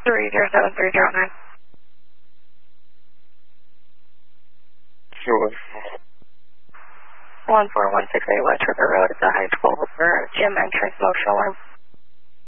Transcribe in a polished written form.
307309. Sure. 14168 West River Road at the high school for gym entrance motion alarm.